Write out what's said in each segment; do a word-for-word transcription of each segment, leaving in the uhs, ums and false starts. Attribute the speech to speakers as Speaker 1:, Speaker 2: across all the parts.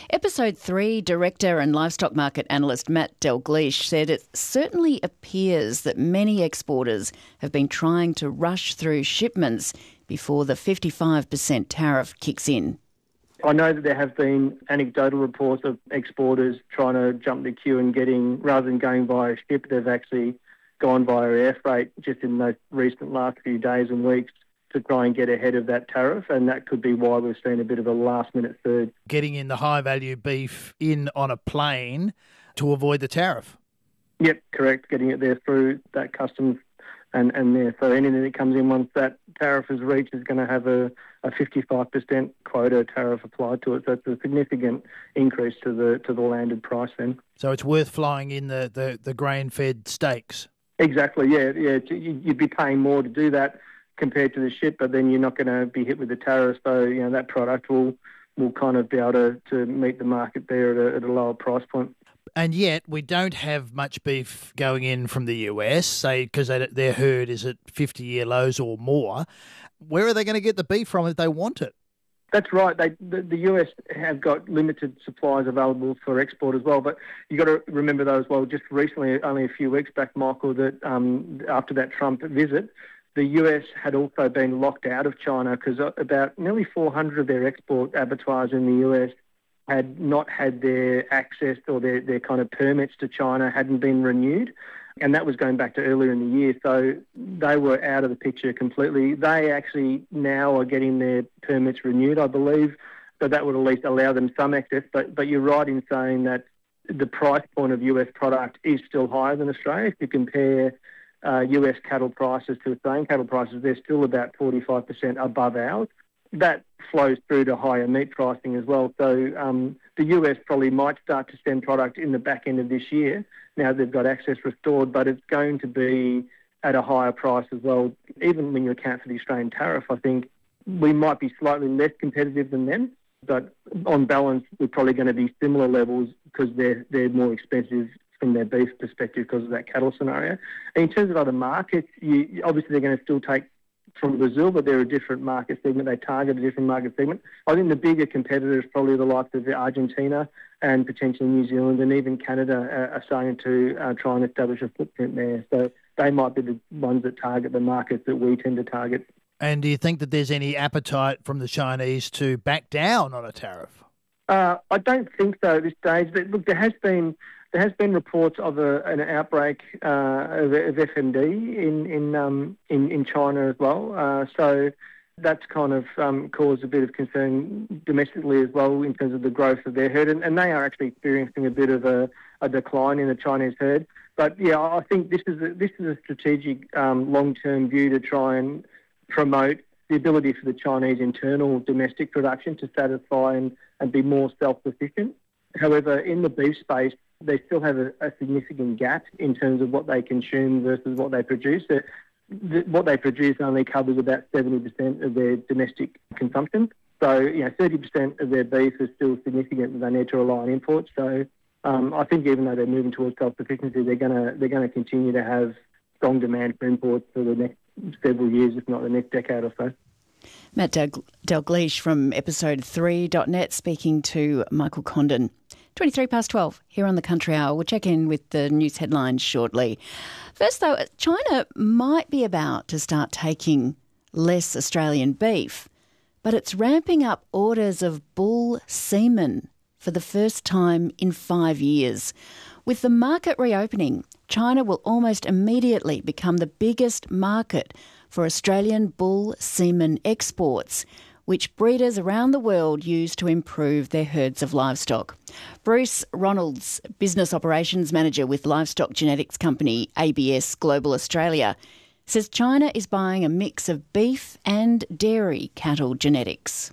Speaker 1: Episode three director and livestock market analyst Matt Dalgleish said it certainly appears that many exporters have been trying to rush through shipments before the fifty-five percent tariff kicks in.
Speaker 2: I know that there have been anecdotal reports of exporters trying to jump the queue and getting, rather than going via ship, they've actually gone via air freight just in those recent last few days and weeks to try and get ahead of that tariff, and that could be why we've seen a bit of a last-minute surge.
Speaker 3: Getting in the high-value beef in on a plane to avoid the tariff.
Speaker 2: Yep, correct, getting it there through that customs and, and there. So anything that comes in once that tariff is reached is going to have a, a fifty-five percent quota tariff applied to it. So it's a significant increase to the to the landed price then.
Speaker 3: So it's worth flying in the, the, the grain-fed steaks?
Speaker 2: Exactly, yeah. yeah. You'd be paying more to do that compared to the ship, but then you're not going to be hit with the tariff. So, you know, that product will will kind of be able to, to meet the market there at a, at a lower price point.
Speaker 3: And yet we don't have much beef going in from the U S, say, because their herd is at fifty-year lows or more. Where are they going to get the beef from if they want it?
Speaker 2: That's right. They, the, the U S have got limited supplies available for export as well. But you've got to remember though as well, just recently, only a few weeks back, Michael, that um, after that Trump visit, the U S had also been locked out of China because about nearly four hundred of their export abattoirs in the U S had not had their access or their, their kind of permits to China hadn't been renewed. And that was going back to earlier in the year. So they were out of the picture completely. They actually now are getting their permits renewed, I believe. So that would at least allow them some access. But, but you're right in saying that the price point of U S product is still higher than Australia. If you compare Uh, U S cattle prices to Australian cattle prices, they're still about forty-five percent above ours. That flows through to higher meat pricing as well. So um, the U S probably might start to send product in the back end of this year. Now they've got access restored, but it's going to be at a higher price as well. Even when you account for the Australian tariff, I think we might be slightly less competitive than them. But on balance, we're probably going to be similar levels because they're, they're more expensive from their beef perspective because of that cattle scenario. And in terms of other markets, you, obviously they're going to still take from Brazil, but they're a different market segment. They target a different market segment. I think the bigger competitor is probably the likes of Argentina and potentially New Zealand, and even Canada are, are starting to uh, try and establish a footprint there. So they might be the ones that target the markets that we tend to target.
Speaker 3: And do you think that there's any appetite from the Chinese to back down on a tariff?
Speaker 2: Uh, I don't think so at this stage. But look, there has been there has been reports of a, an outbreak uh, of, of F M D in in, um, in in China as well. Uh, so that's kind of um, caused a bit of concern domestically as well in terms of the growth of their herd, and, and they are actually experiencing a bit of a, a decline in the Chinese herd. But yeah, I think this is a, this is a strategic um, long-term view to try and promote the ability for the Chinese internal domestic production to satisfy and, and be more self-sufficient. However, in the beef space, they still have a, a significant gap in terms of what they consume versus what they produce. The, the, what they produce only covers about seventy percent of their domestic consumption. So, you know, thirty percent of their beef is still significant and they need to rely on imports. So um, I think even though they're moving towards self-sufficiency, they're going to they're going to continue to have strong demand for imports for the next several years, if not the next decade or so.
Speaker 1: Matt Dalgleish from episode three dot net speaking to Michael Condon. twenty-three past twelve here on the Country Hour. We'll check in with the news headlines shortly. First, though, China might be about to start taking less Australian beef, but it's ramping up orders of bull semen for the first time in five years. With the market reopening, China will almost immediately become the biggest market for Australian bull semen exports, which breeders around the world use to improve their herds of livestock. Bruce Ronalds, Business Operations Manager with livestock genetics company A B S Global Australia, says China is buying a mix of beef and dairy cattle genetics.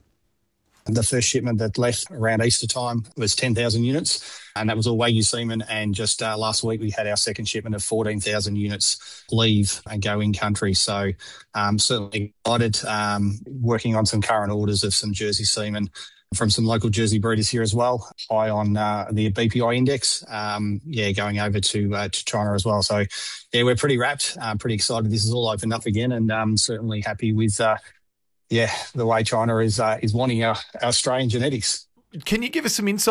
Speaker 4: The first shipment that left around Easter time was ten thousand units, and that was all Wagyu semen. And just uh, last week we had our second shipment of fourteen thousand units leave and go in country. So um, certainly excited, um, working on some current orders of some Jersey semen from some local Jersey breeders here as well, high on uh, the B P I index, um, yeah, going over to uh, to China as well. So, yeah, we're pretty wrapped, uh, pretty excited. This is all opened up again, and um, certainly happy with uh, yeah, the way China is uh, is wanting our, our Australian genetics.
Speaker 5: Can you give us some insight